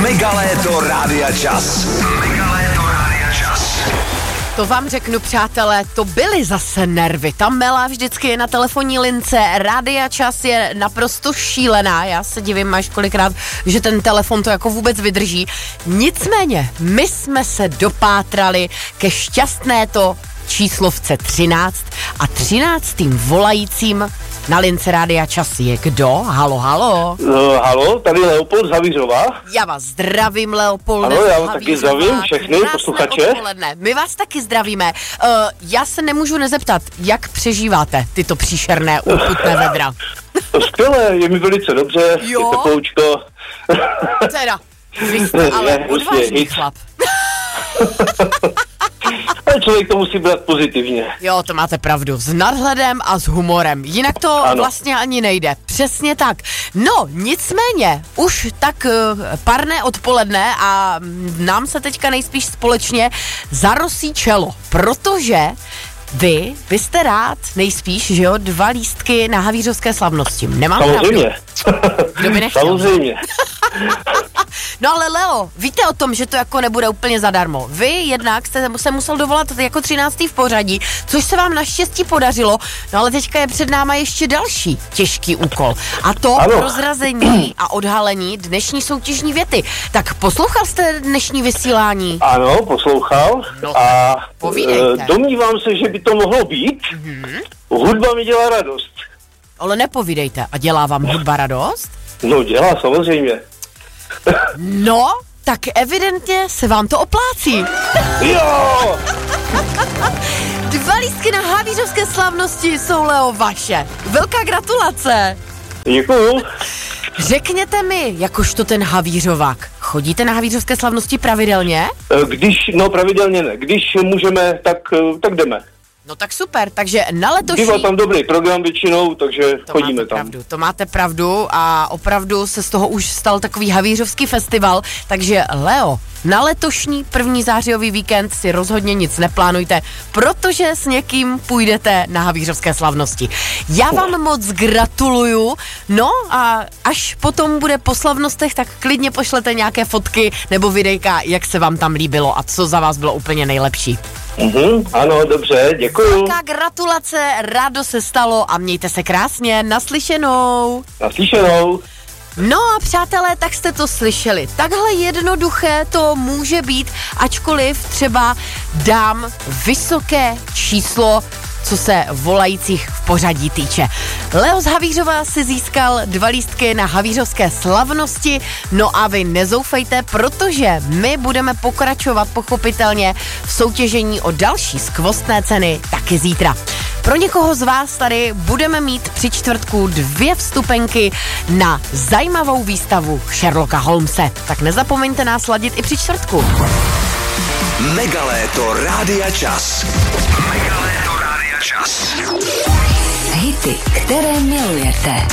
Megaléto Rádia Čas. Megaléto Rádia Čas. To vám řeknu, přátelé, to byly zase nervy. Ta Mela vždycky je na telefonní lince, Rádia Čas je naprosto šílená. Já se divím až kolikrát, že ten telefon to jako vůbec vydrží. Nicméně, my jsme se dopátrali ke šťastné to číslovce 13 a 13. volajícím na lince Rádia Čas je kdo? Halo, halo. Halo, tady Leopold z Havířova. Já vás zdravím, Leopold. Ano, já vás taky zdravím, všechny posluchače. Odpoledne. My vás taky zdravíme. Já se nemůžu nezeptat, jak přežíváte tyto příšerné urputné vedra? Skvěle, je mi velice dobře, je teploučko. Teda, vy jste ale odvážný chlap. Ale člověk to musí brát pozitivně. Jo, to máte pravdu. S nadhledem a s humorem. Jinak to vlastně ani nejde. Přesně tak. No, nicméně, už tak parné odpoledne a nám se teďka nejspíš společně zarosí čelo, protože vy byste rád nejspíš, že jo, 2 lístky na havířovské slavnosti. Nemám samozřejmě. Pravdu? Kdo by nechtěl? Samozřejmě. No ale Leo, víte o tom, že to jako nebude úplně zadarmo. Vy jednak jste se musel dovolat jako 13. v pořadí, což se vám naštěstí podařilo, no ale teďka je před náma ještě další těžký úkol. A to prozrazení a odhalení dnešní soutěžní věty. Tak poslouchal jste dnešní vysílání? Ano, poslouchal. No, a povídejte. Domnívám se, že by to mohlo být. Hudba mi dělá radost. Ale nepovídejte. A dělá vám hudba radost? No dělá, samozřejmě. No, tak evidentně se vám to oplácí. Jo! 2 lístky na havířovské slavnosti jsou, Leo, vaše. Velká gratulace. Děkuju. Řekněte mi, jakožto ten havířovák, chodíte na havířovské slavnosti pravidelně? Pravidelně ne. Když můžeme, tak jdeme. No tak super, takže na letošní... Bývá tam dobrý program většinou, takže chodíme tam. To máte pravdu a opravdu se z toho už stal takový havířovský festival, takže Leo, na letošní 1. zářijový víkend si rozhodně nic neplánujte, protože s někým půjdete na havířovské slavnosti. Já vám moc gratuluju, no a až potom bude po slavnostech, tak klidně pošlete nějaké fotky nebo videjka, jak se vám tam líbilo a co za vás bylo úplně nejlepší. Ano, dobře, děkuju. Velká gratulace, rádo se stalo a mějte se krásně, naslyšenou. Naslyšenou. No a přátelé, tak jste to slyšeli. Takhle jednoduché to může být, ačkoliv třeba dám vysoké číslo, co se volajících v pořadí týče. Leo z Havířova si získal 2 lístky na havířovské slavnosti, no a vy nezoufejte, protože my budeme pokračovat pochopitelně v soutěžení o další skvostné ceny taky zítra. Pro někoho z vás tady budeme mít při čtvrtku 2 vstupenky na zajímavou výstavu Sherlocka Holmese. Tak nezapomeňte nás sladit i při čtvrtku. Megaléto Rádia Čas. Megaléto Rádia Čas. Hity, které milujete.